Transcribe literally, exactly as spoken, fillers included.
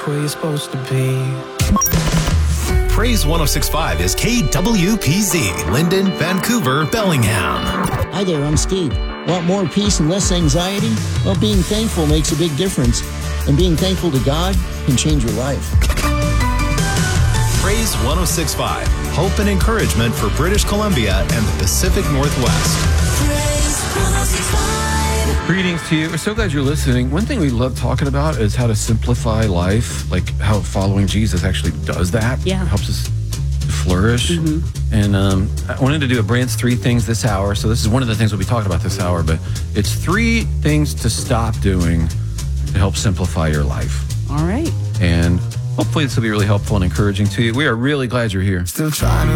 where you're supposed to be. Praise one oh six point five is K W P Z, Linden, Vancouver, Bellingham. Hi there, I'm Steve. Want more peace and less anxiety? Well, being thankful makes a big difference. And being thankful to God can change your life. Praise one oh six point five, hope and encouragement for British Columbia and the Pacific Northwest. Praise one oh six point five. Greetings to you. We're so glad you're listening. One thing we love talking about is how to simplify life, like how following Jesus actually does that. Yeah. It helps us to flourish. Mm-hmm. And um, I wanted to do a Brand's three things this hour. So this is one of the things we'll be talking about this hour, but it's three things to stop doing to help simplify your life. All right. And hopefully this will be really helpful and encouraging to you. We are really glad you're here. Still trying to